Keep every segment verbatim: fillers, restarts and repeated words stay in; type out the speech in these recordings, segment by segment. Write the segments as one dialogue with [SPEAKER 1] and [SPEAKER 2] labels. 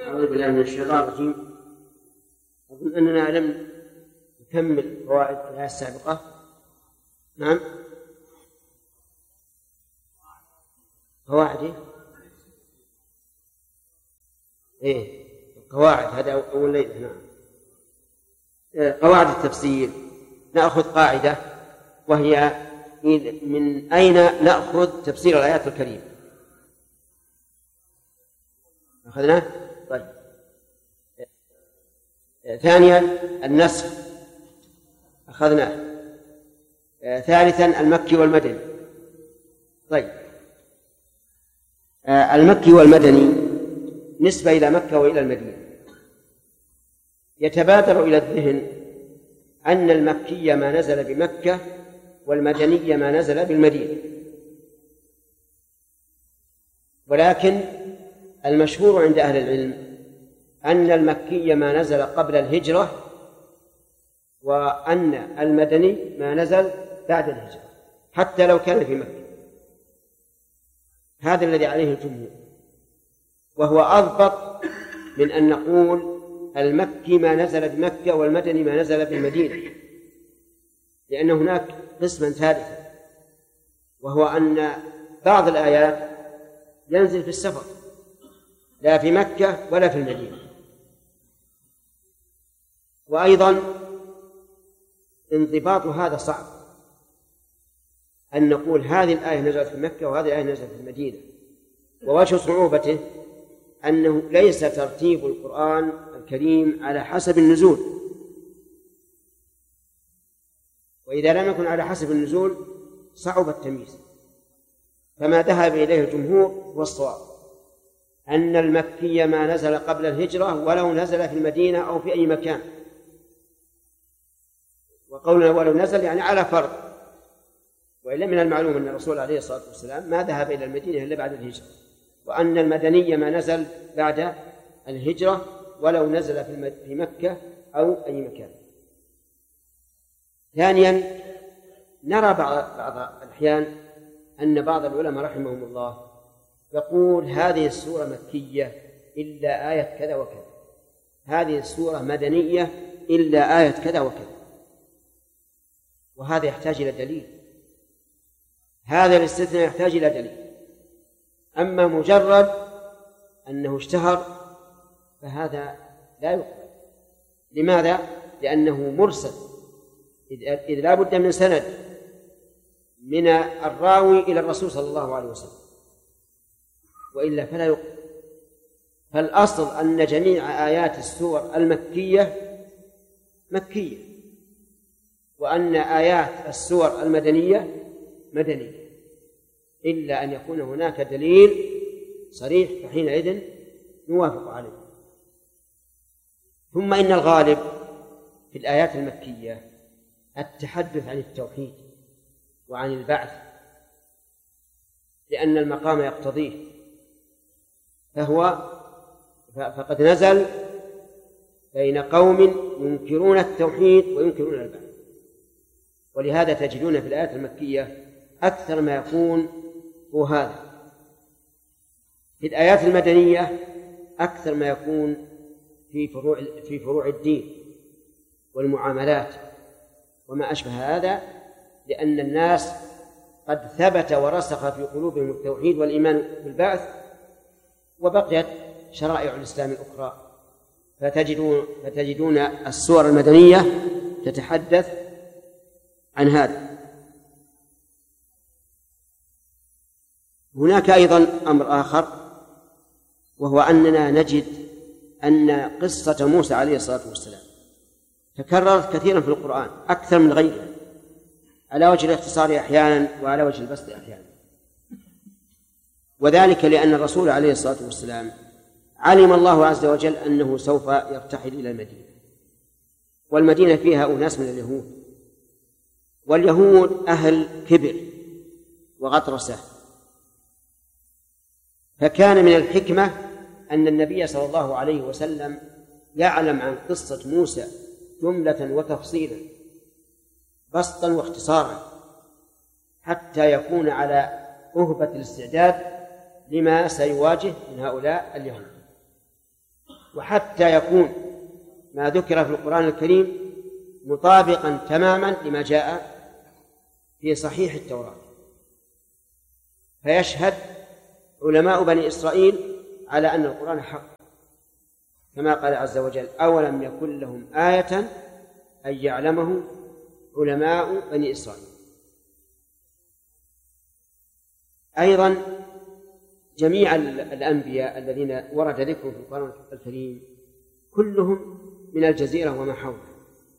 [SPEAKER 1] أعوذ بالله من الشيطان الرجيم. أظن أننا لم نكمل فوائد الآية السابقة. نعم، قواعد إيه قواعد، هذا أول ليلة. نعم، قواعد التفسير. نأخذ قاعدة وهي من أين نأخذ تفسير الآيات الكريمة. أخذنا. طيب، ثانيا النسخ أخذناه. ثالثا المكي والمدني. طيب، المكي والمدني نسبة إلى مكة وإلى المدينة. يتبادر إلى الذهن أن المكي ما نزل بمكة والمدني ما نزل بالمدينة، ولكن المشهور عند أهل العلم أن المكي ما نزل قبل الهجرة، وأن المدني ما نزل بعد الهجرة حتى لو كان في مكة. هذا الذي عليه الجمهور، وهو أضبط من أن نقول المكي ما نزل بمكة والمدني ما نزل بالمدينة، لأن هناك قسما ثالثا، وهو أن بعض الآيات ينزل في السفر لا في مكة ولا في المدينة. وأيضا انضباط هذا صعب، أن نقول هذه الآية نزلت في مكة وهذه الآية نزلت في المدينة. ووجه صعوبته أنه ليس ترتيب القرآن الكريم على حسب النزول، وإذا لم يكن على حسب النزول صعب التمييز. فما ذهب إليه الجمهور هو الصواب، أن المكي ما نزل قبل الهجرة ولو نزل في المدينة أو في أي مكان. وقولنا ولو نزل يعني على فرض، وإلا من المعلوم أن الرسول عليه الصلاة والسلام ما ذهب إلى المدينة إلا بعد الهجرة، وأن المدني ما نزل بعد الهجرة ولو نزل في مكة أو أي مكان. ثانيا، نرى بعض الأحيان أن بعض العلماء رحمهم الله يقول هذه السورة مكية إلا آية كذا وكذا، هذه السورة مدنية إلا آية كذا وكذا، وهذا يحتاج إلى دليل. هذا الاستثناء يحتاج إلى دليل. أما مجرد أنه اشتهر فهذا لا يقبل. لماذا؟ لأنه مرسل، إذ لا بد من سند من الراوي إلى الرسول صلى الله عليه وسلم، وإلا فلا يقبل. فالأصل أن جميع آيات السور المكية مكية، وأن آيات السور المدنية مدنية، إلا أن يكون هناك دليل صريح، فحينئذ نوافق عليه. ثم إن الغالب في الآيات المكية التحدث عن التوحيد وعن البعث، لأن المقام يقتضيه، فهو فقد نزل بين قوم ينكرون التوحيد وينكرون البعث. ولهذا تجدون في الآيات المكية أكثر ما يكون هو هذا. في الآيات المدنية أكثر ما يكون في فروع في فروع الدين والمعاملات وما أشبه هذا، لأن الناس قد ثبت ورسخ في قلوبهم التوحيد والإيمان بالبعث، وبقيت شرائع الإسلام الأخرى، فتجدون, فتجدون السور المدنية تتحدث عن هذا. هناك أيضا أمر آخر، وهو أننا نجد أن قصة موسى عليه الصلاة والسلام تكررت كثيرا في القرآن أكثر من غيرها، على وجه الاختصار أحيانا وعلى وجه البسط أحيانا، وذلك لأن الرسول عليه الصلاة والسلام علم الله عز وجل أنه سوف يرتحل إلى المدينة، والمدينة فيها أناس من اليهود، واليهود أهل كبر وغطرسة، فكان من الحكمة أن النبي صلى الله عليه وسلم يعلم عن قصة موسى جملة وتفصيلا، بسطا واختصارا، حتى يكون على أهبة الاستعداد لما سيواجه من هؤلاء اليهود. وحتى يكون ما ذكر في القرآن الكريم مطابقا تماما لما جاء في صحيح التوراة. فيشهد علماء بني إسرائيل على أن القرآن حق، كما قال عز وجل: أولم يكن لهم آية أن يعلمه علماء بني إسرائيل. أيضا جميع الأنبياء الذين ورد ذكرهم في القرآن الكريم كلهم من الجزيرة وما حولها،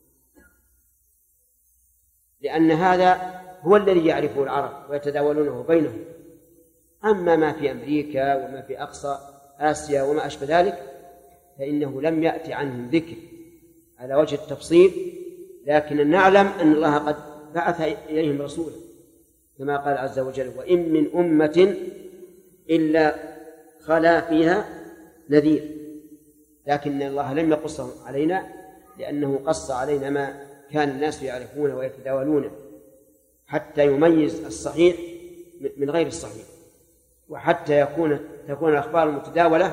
[SPEAKER 1] لأن هذا هو الذي يعرفه العرب ويتداولونه بينهم. أما ما في أمريكا وما في أقصى آسيا وما أشبه ذلك فإنه لم يأتي عنهم ذكر على وجه التفصيل، لكن نعلم أن الله قد بعث إليهم رسولا، كما قال عز وجل: وإن من أمة إلا خلا فيها نذير. لكن الله لم يقصه علينا لأنه قص علينا ما كان الناس يعرفونه ويتداولونه، حتى يميز الصحيح من غير الصحيح، وحتى يكون تكون الأخبار المتداولة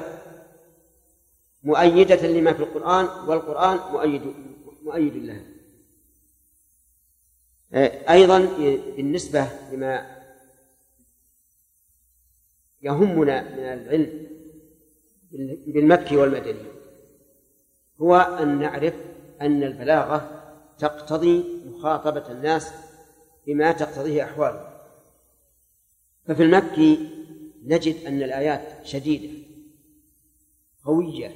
[SPEAKER 1] مؤيدة لما في القرآن، والقرآن مؤيد مؤيد لها. أيضا بالنسبة لما يهمنا من العلم بالمكي والمدني هو أن نعرف أن البلاغة تقتضي مخاطبة الناس بما تقتضيه أحوالهم. ففي المكي نجد أن الآيات شديدة قوية،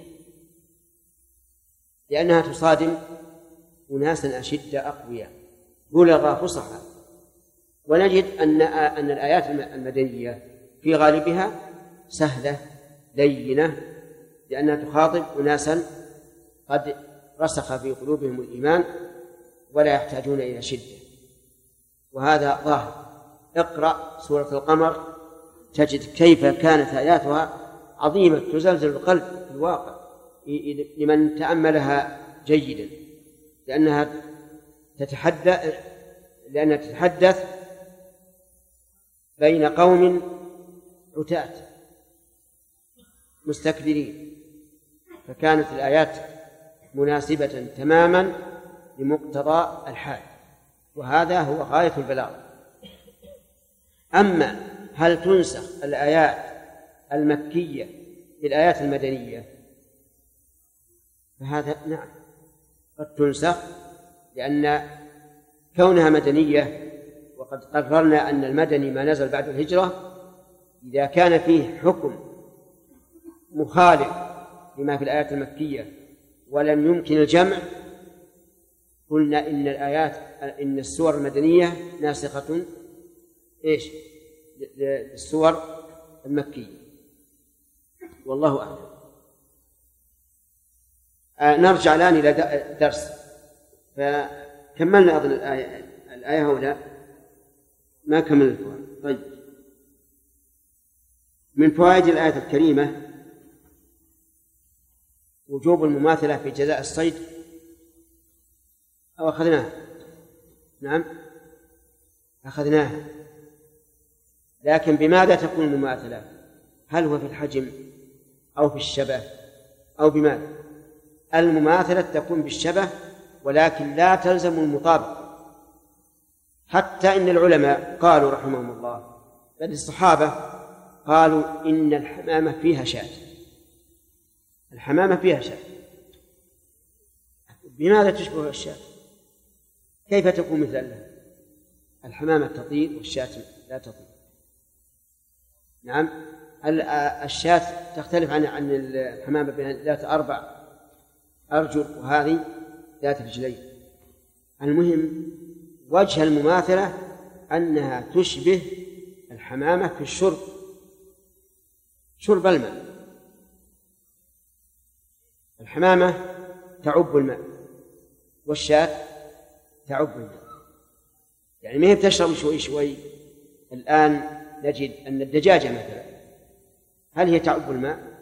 [SPEAKER 1] لأنها تصادم أناسا أشدة أقوياء بلغا فصحى. ونجد أن أن الآيات المدنية في غالبها سهلة لينة، لأنها تخاطب أناسا قد رسخ في قلوبهم الإيمان ولا يحتاجون إلى شدة، وهذا ظاهر. اقرأ سورة القمر تجد كيف كانت آياتها عظيمة تزلزل القلب في الواقع لمن تأملها جيدا، لأنها تتحدث لأنها تتحدث بين قوم عتاة مستكبرين، فكانت الآيات مناسبة تماما لمقتضى الحال، وهذا هو غاية البلاغة. أما هل تنسخ الآيات المكية بالآيات المدنية؟ فهذا نعم قد تنسخ، لأن كونها مدنية، وقد قررنا أن المدني ما نزل بعد الهجرة، إذا كان فيه حكم مخالف لما في الآيات المكية ولم يمكن الجمع قلنا إن الآيات إن السور المدنية ناسخة إيش للسور المكية، والله أعلم. آه نرجع الآن إلى درس، فكملنا أظن الآية الآية هؤلاء ما كملنا الفوائد. طيب، من فوائد الآية الكريمة وجوب المماثلة في جزاء الصيد، أو أخذناه؟ نعم أخذناه، لكن بماذا تكون المماثلة؟ هل هو في الحجم أو في الشبه أو بماذا؟ المماثلة تكون بالشبه، ولكن لا تلزم المطابقة. حتى إن العلماء قالوا رحمهم الله، بل الصحابة قالوا إن الحمامة فيها شاة، الحمامة فيها شاة، بماذا تشبه الشاة؟ كيف تكون مثلها؟ الحمامة تطير والشاة لا تطير. نعم، الشاة تختلف عن عن الحمامة بين ذات أربع أرجل وهذه ذات رجلين. المهم وجه المماثلة أنها تشبه الحمامة في الشرب، شرب الماء. الحمامة تعب الماء والشاة تعب الماء، يعني ما هي بتشرب شوي شوي. الآن نجد أن الدجاجة مثلا هل هي تعب الماء؟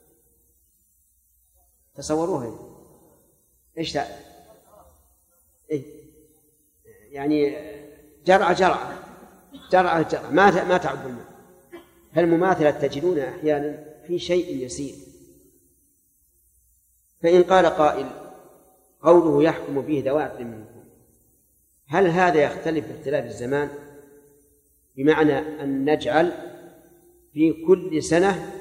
[SPEAKER 1] تصوروها إيش تعب؟ إيه؟ يعني جرعة جرعة جرعة جرعة ما ما تعب الماء. فالمماثلة تجدونها أحيانا في شيء يسير، فإن قال قائل قوله يحكم به ذوي عدل منكم، هل هذا يختلف باختلاف الزمان؟ بمعنى أن نجعل في كل سنة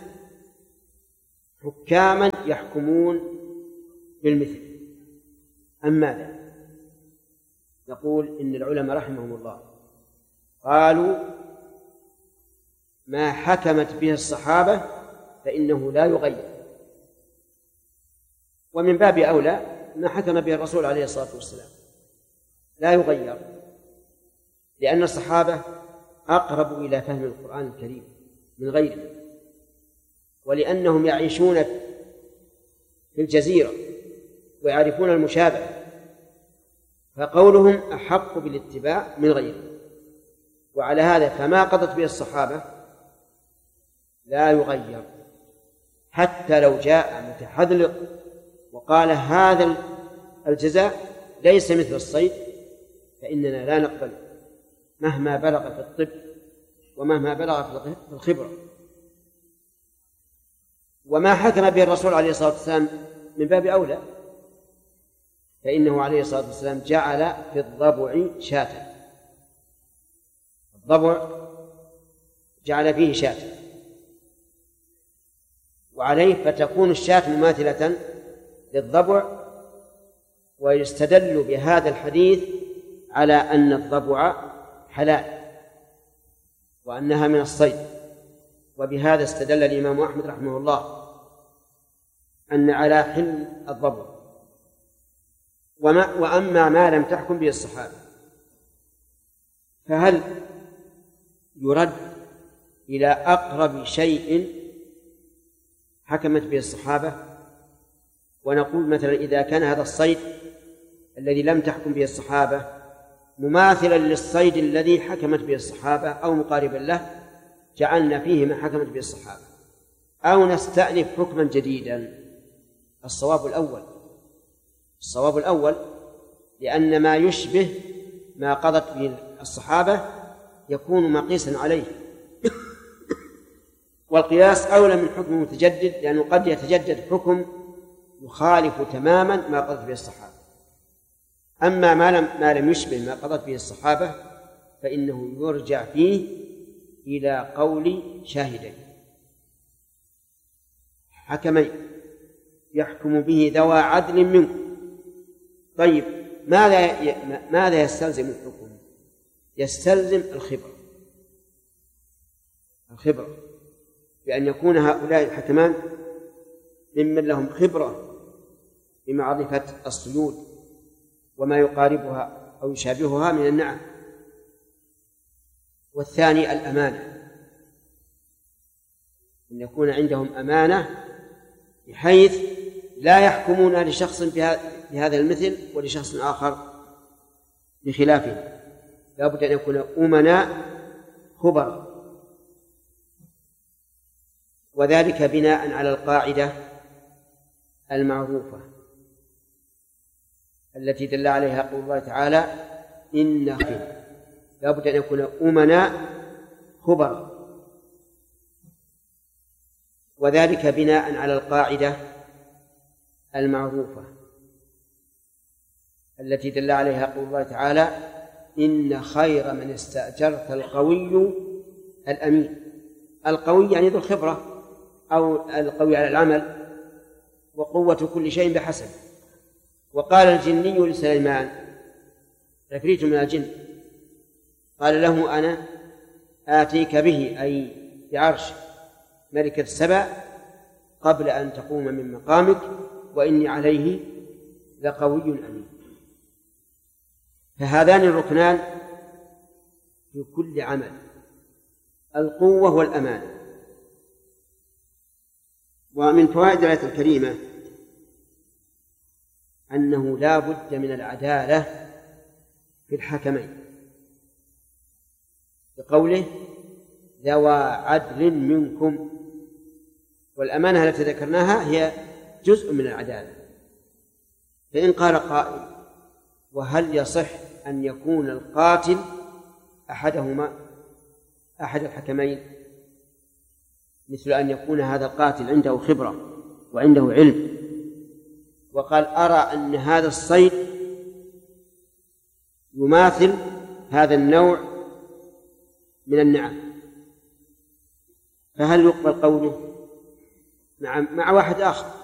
[SPEAKER 1] حكاما يحكمون بالمثل أم ماذا؟ نقول إن العلماء رحمهم الله قالوا ما حكمت به الصحابة فإنه لا يغير، ومن باب أولى ما حكم به الرسول عليه الصلاة والسلام لا يغير، لأن الصحابة أقرب إلى فهم القرآن الكريم من غيره، ولأنهم يعيشون في الجزيرة ويعرفون المشابه، فقولهم أحق بالاتباع من غيره. وعلى هذا فما قضت به الصحابة لا يغير، حتى لو جاء متحذلق وقال هذا الجزاء ليس مثل الصيد فإننا لا نقبل مهما بلغ في الطب ومهما بلغ في الخبرة. وما حكم به الرسول عليه الصلاة والسلام من باب أولى، فإنه عليه الصلاة والسلام جعل في الضبع شاة، الضبع جعل فيه شاة، وعليه فتكون الشاة مماثلة للضبع، ويستدل بهذا الحديث على أن الضبع حلال وأنها من الصيد. وبهذا استدل الإمام أحمد رحمه الله أن على حل الضبع. وما وأما ما لم تحكم به الصحابة فهل يرد إلى أقرب شيء حكمت به الصحابة؟ ونقول مثلا إذا كان هذا الصيد الذي لم تحكم به الصحابة مماثلا للصيد الذي حكمت به الصحابة أو مقاربا له جعلنا فيه ما حكمت به الصحابة، أو نستأنف حكما جديدا. الصواب الأول الصواب الأول لأن ما يشبه ما قضت به الصحابة يكون مقيسا عليه، والقياس أولى من حكم متجدد، لأنه قد يتجدد حكم يخالف تماما ما قضت به الصحابة. أما ما لم, ما لم يشبه ما قضت به الصحابة فإنه يرجع فيه إلى قول شاهدين حكمين يحكم به ذوى عدل منكم. طيب ماذا ماذا يستلزم الحكم؟ يستلزم الخبرة الخبرة بأن يكون هؤلاء الحكمان ممن لهم خبرة بمعرفة الصيود وما يقاربها أو يشابهها من النعم. والثاني الأمانة، أن يكون عندهم أمانة بحيث لا يحكمون لشخص بهذا المثل ولشخص آخر بخلافه، لا بد أن يكون أمناء خبراء. وذلك بناء على القاعدة المعروفة التي دل عليها قول الله تعالى إن خير، لا بد أن يكون أمناء خبراء. وذلك بناء على القاعدة المعروفة التي دل عليها قول الله تعالى إن خير من استأجرت القوي الأمين. القوي يعني ذو الخبرة أو القوي على العمل، وقوة كل شيء بحسب. وقال الجني لسليمان عفريت من الجن قال له أنا آتيك به أي بعرش ملكة السبع قبل أن تقوم من مقامك وإني عليه لقوي أمين. فهذان الركنان في كل عمل، القوة والأمانة. ومن فوائد الآية الكريمة أنه لا بد من العدالة في الحكمين، بقوله ذوى عدل منكم، والأمانة التي ذكرناها هي جزء من العدالة. فإن قال قائل وهل يصح أن يكون القاتل أحدهما أحد الحكمين، مثل أن يكون هذا القاتل عنده خبرة وعنده علم وقال أرى أن هذا الصيد يماثل هذا النوع من النعم، فهل يقبل قوله؟ مع, مع واحد آخر